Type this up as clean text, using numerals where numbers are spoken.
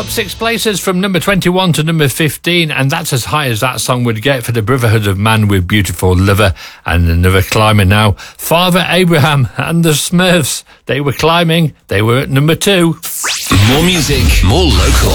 Up 6 places from number 21 to number 15, and that's as high as that song would get for the Brotherhood of Man with Beautiful Lover. And another climber now, Father Abraham and the Smurfs. They were climbing. They were at number 2. More music, more local.